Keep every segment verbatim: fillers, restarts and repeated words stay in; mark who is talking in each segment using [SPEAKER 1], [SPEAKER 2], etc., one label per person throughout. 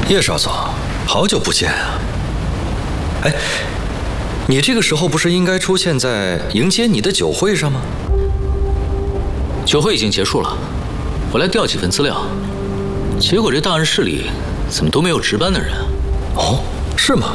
[SPEAKER 1] 叶少佐，好久不见啊！哎，你这个时候不是应该出现在迎接你的酒会上吗？
[SPEAKER 2] 酒会已经结束了，我来调几份资料，结果这档案室里怎么都没有值班的人？
[SPEAKER 1] 哦，是吗？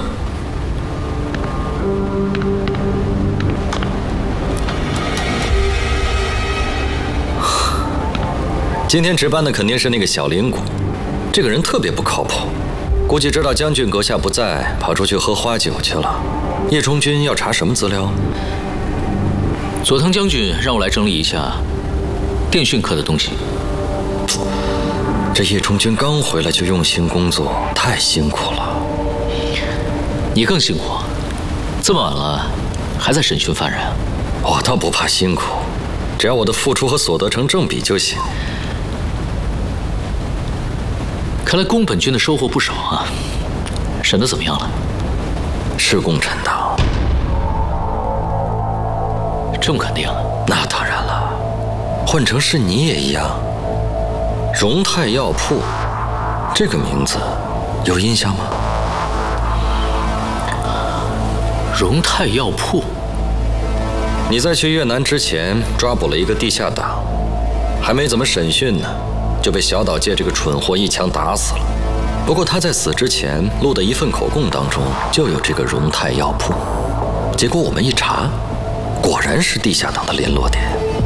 [SPEAKER 1] 今天值班的肯定是那个小灵谷，这个人特别不靠谱，估计知道将军阁下不在，跑出去喝花酒去了。叶冲君要查什么资料？
[SPEAKER 2] 佐藤将军让我来整理一下电讯科的东西。
[SPEAKER 1] 这叶冲君刚回来就用心工作，太辛苦了。
[SPEAKER 2] 你更辛苦，这么晚了还在审讯犯人。
[SPEAKER 1] 我倒不怕辛苦，只要我的付出和所得成正比就行。
[SPEAKER 2] 看来宫本君的收获不少啊，审得怎么样了？
[SPEAKER 1] 是功臣道。
[SPEAKER 2] 这么肯定？
[SPEAKER 1] 那当然了，换成是你也一样。荣泰药铺这个名字有印象吗？
[SPEAKER 2] 荣泰药铺，
[SPEAKER 1] 你在去越南之前抓捕了一个地下党，还没怎么审讯呢，就被小岛介这个蠢货一枪打死了。不过他在死之前录的一份口供当中就有这个荣泰药铺，结果我们一查，果然是地下党的联络点。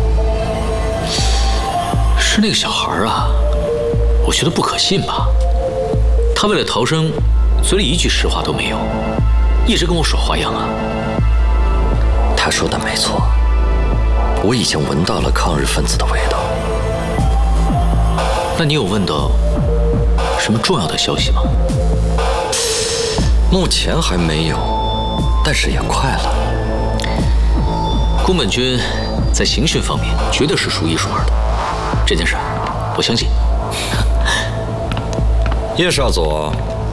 [SPEAKER 2] 是那个小孩啊，我觉得不可信吧？他为了逃生，嘴里一句实话都没有，一直跟我耍花样啊。
[SPEAKER 1] 他说的没错，我已经闻到了抗日分子的味道。
[SPEAKER 2] 那你有问到什么重要的消息吗？
[SPEAKER 1] 目前还没有，但是也快了。
[SPEAKER 2] 宫本君在刑讯方面绝对是数一数二的，这件事我相信。
[SPEAKER 1] 叶少佐，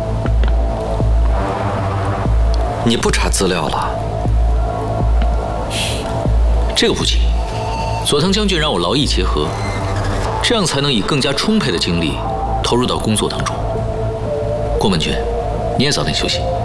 [SPEAKER 1] 你不查资料了？
[SPEAKER 2] 这个不急，佐藤将军让我劳逸结合，这样才能以更加充沛的精力投入到工作当中。宫本君，你也早点休息。